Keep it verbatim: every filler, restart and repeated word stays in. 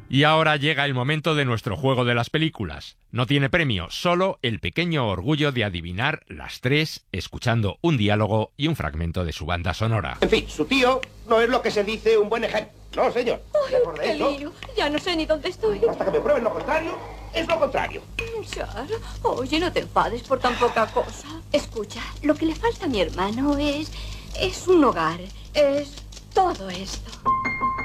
Y ahora llega el momento de nuestro juego de las películas. No tiene premio, solo el pequeño orgullo de adivinar las tres escuchando un diálogo y un fragmento de su banda sonora. En fin, su tío no es lo que se dice un buen ejemplo. No, señor. Ay, qué lío. Ya no sé ni dónde estoy. Hasta que me prueben lo contrario, es lo contrario. Sara, oye, no te enfades por tan poca cosa. Escucha, lo que le falta a mi hermano es... es un hogar. Es todo esto.